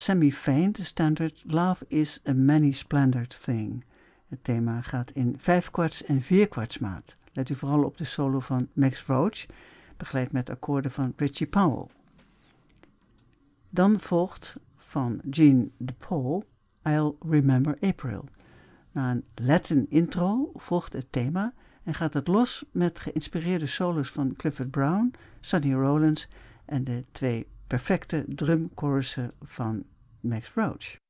Semi-faint, de standaard Love is a many-splendored thing. Het thema gaat in 5/4 en 4/4 maat. Let u vooral op de solo van Max Roach, begeleid met akkoorden van Richie Powell. Dan volgt van Gene DePaul I'll Remember April. Na een Latin intro volgt het thema en gaat het los met geïnspireerde solos van Clifford Brown, Sonny Rollins en de 2 perfecte drumchorussen van Max Roach.